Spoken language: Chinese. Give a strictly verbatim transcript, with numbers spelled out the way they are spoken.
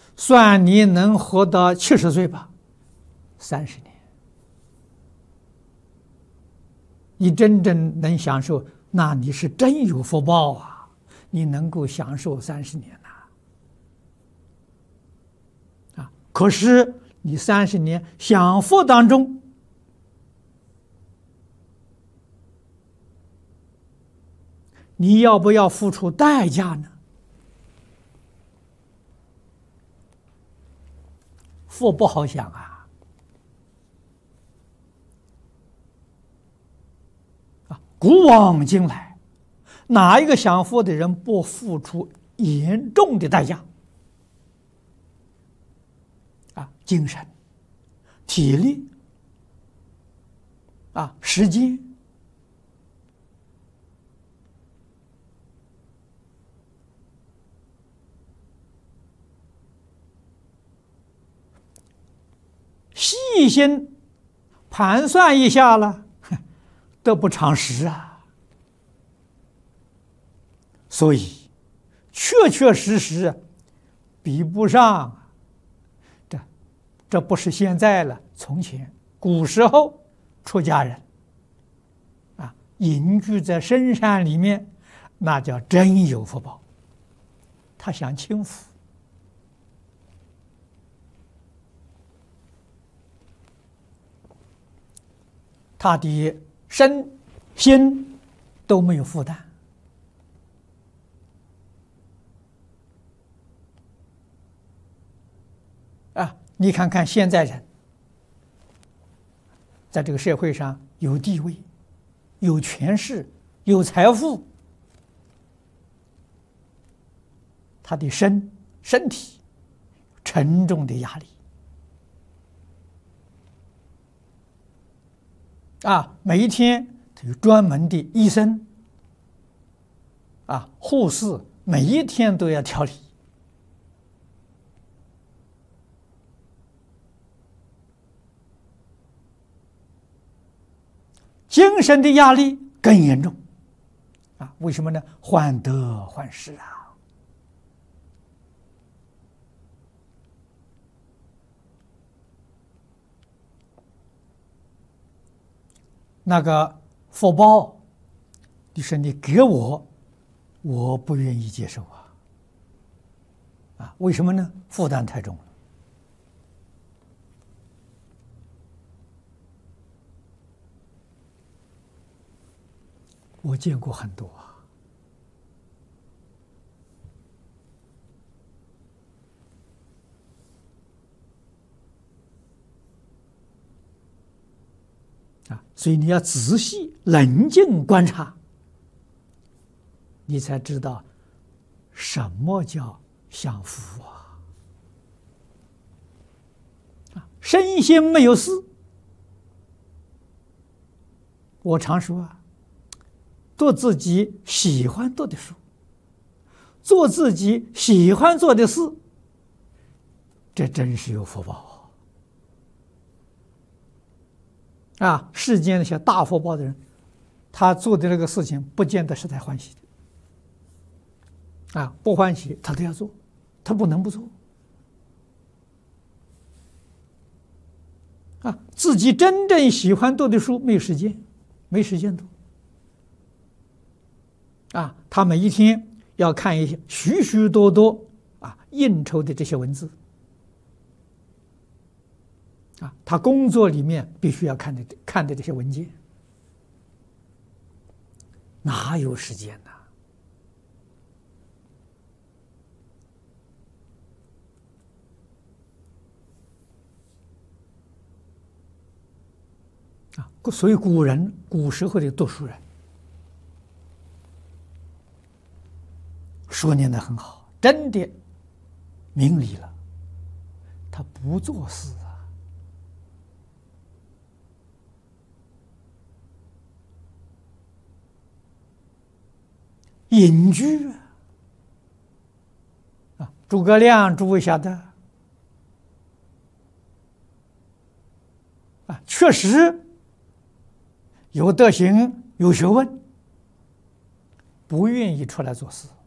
算你能活到七十岁吧，三十年，你真正能享受，那你是真有福报啊！你能够享受三十年呐、啊，可是你三十年享福当中，你要不要付出代价呢？福不好享啊！啊，古往今来，哪一个享福的人不付出严重的代价？啊，精神、体力、啊，时间。细心盘算一下了，得不偿失啊！所以，确确实实比不上。这，这不是现在了，从前古时候出家人啊，隐居在深山里面，那叫真有福报。他享清福。他的身心都没有负担啊！你看看现在人，在这个社会上有地位、有权势、有财富，他的身身体沉重的压力。啊，每一天都有专门的医生、啊护士，每一天都要调理。精神的压力更严重，啊，为什么呢？患得患失啊！那个福报，你说你给我，我不愿意接受啊！啊，为什么呢？负担太重了。我见过很多啊，啊，所以你要仔细冷静观察，你才知道什么叫享福啊！啊，身心没有事，我常说啊。读自己喜欢读的书，做自己喜欢做的事，这真是有福报啊！世间那些大福报的人，他做的这个事情，不见得是他欢喜的啊，不欢喜他都要做，他不能不做啊！自己真正喜欢读的书，没有时间，没时间读。啊，他每一天要看一些许许多多啊应酬的这些文字，啊，他工作里面必须要看的看的这些文件，哪有时间呢？啊，所以古人古时候的读书人。说念得很好，真的明理了，他不做事啊，隐居啊，啊，诸葛亮诸位晓得啊，确实有德行有学问，不愿意出来做事。